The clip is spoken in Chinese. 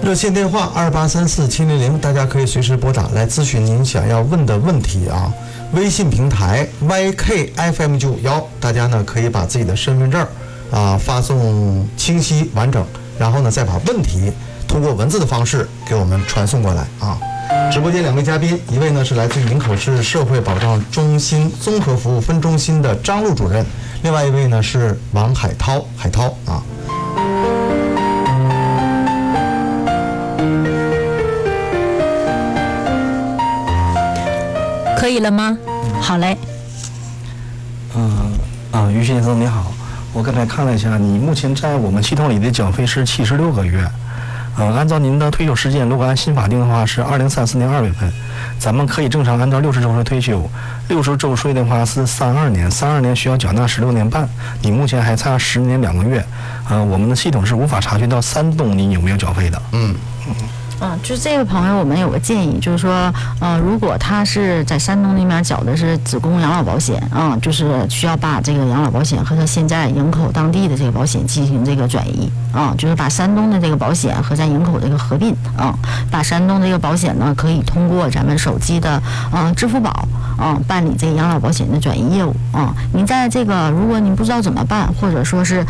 热线电话2834-700，大家可以随时拨打来咨询您想要问的问题啊。微信平台 YKFM951，大家呢可以把自己的身份证发送清晰完整，然后呢再把问题通过文字的方式给我们传送过来啊。直播间2位嘉宾，一位呢是来自于营口市社会保障中心综合服务分中心的张璐主任，另外一位呢是王海涛啊。 可以了吗？好嘞。 于先生你好，我刚才看了一下，你目前在我们系统里的缴费是76个月。按照您的退休时间，如果按新法定的话是2034年2月份，咱们可以正常按照60周岁退休，60周岁的话是32年，32年需要缴纳16年半，你目前还差10年2个月，我们的系统是无法查询到山东你有没有缴费的。 就是这位朋友，我们有个建议，就是说，如果他是在山东那边缴的是子宫养老保险，就是需要把这个养老保险和他现在营口当地的这个保险进行这个转移，就是把山东的这个保险和在营口这个合并，把山东这个保险呢可以通过咱们手机的支付宝办理这个养老保险的转移业务您在这个如果您不知道怎么办，或者说是